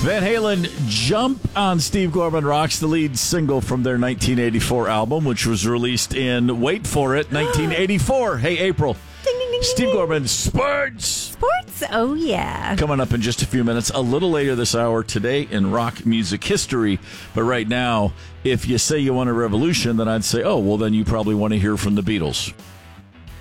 Van Halen, Jump on Steve Gorman Rocks, the lead single from their 1984 album, which was released in, wait for it, 1984. Hey, April. Ding, ding, ding, Steve ding. Gorman, Sports. Sports? Oh, yeah. Coming up in just a few minutes, a little later this hour, today in rock music history. But right now, if you say you want a revolution, then I'd say, oh, well, then you probably want to hear from the Beatles.